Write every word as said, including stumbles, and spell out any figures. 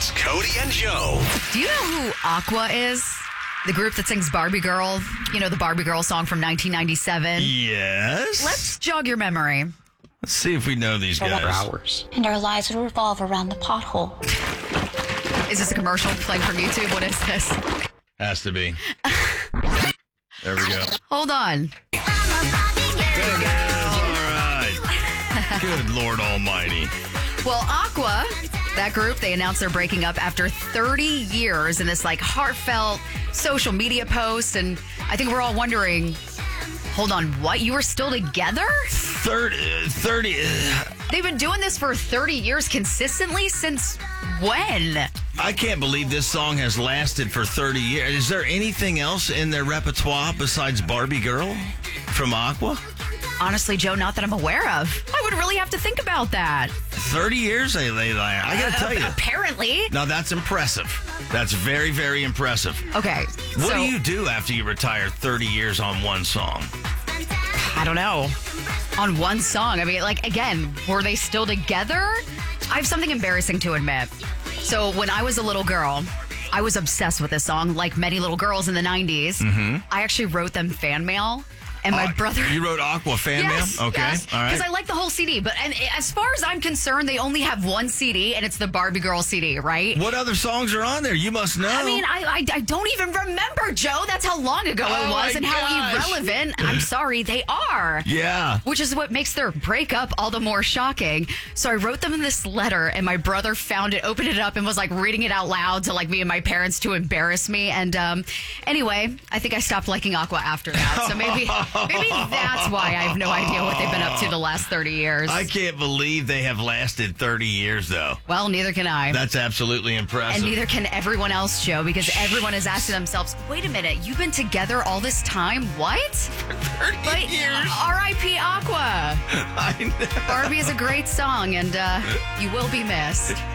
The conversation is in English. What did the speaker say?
It's Cody and Joe. Do you know who Aqua is? The group that sings Barbie Girl. You know, the Barbie Girl song from nineteen ninety-seven. Yes. Let's jog your memory. Let's see if we know these For guys. hours. And our lives would revolve around the pothole. Is this a commercial playing from YouTube? What is this? Has to be. There we go. Hold on. There it is. All right. Good Lord Almighty. Well, Aqua, that group, they announced they're breaking up after thirty years in this like heartfelt social media post. And I think we're all wondering, hold on, what? You were still together? thirty. thirty uh, They've been doing this for thirty years consistently since when? I can't believe this song has lasted for thirty years. Is there anything else in their repertoire besides Barbie Girl from Aqua? Honestly, Joe, not that I'm aware of. I would really have to think about that. thirty years, they, they, I gotta tell you. Uh, apparently. Now, that's impressive. That's very, very impressive. Okay. What so, do you do after you retire thirty years on one song? I don't know. On one song. I mean, like, again, were they still together? I have something embarrassing to admit. So when I was a little girl, I was obsessed with this song, like many little girls in the nineties. Mm-hmm. I actually wrote them fan mail. And my Uh, brother... You wrote Aqua fan Yes, mail? Okay, yes, all right. because I like the whole C D. But and as far as I'm concerned, they only have one C D, and it's the Barbie Girl C D, right? What other songs are on there? You must know. I mean, I, I I don't even remember, Joe. That's how long ago Oh it was my and how gosh. irrelevant, I'm sorry, they are. Yeah. Which is what makes their breakup all the more shocking. So I wrote them in this letter, and my brother found it, opened it up, and was like reading it out loud to like me and my parents to embarrass me. And um, anyway, I think I stopped liking Aqua after that. So maybe maybe that's why I have no idea what they've been up to the last thirty years. I can't believe they have lasted thirty years, though. Well, neither can I. That's absolutely impressive. And neither can everyone else, Joe, because everyone is asking themselves, wait a minute, you've been together all this time? What? thirty But years. R I P Aqua. I know. Barbie is a great song, and uh, you will be missed.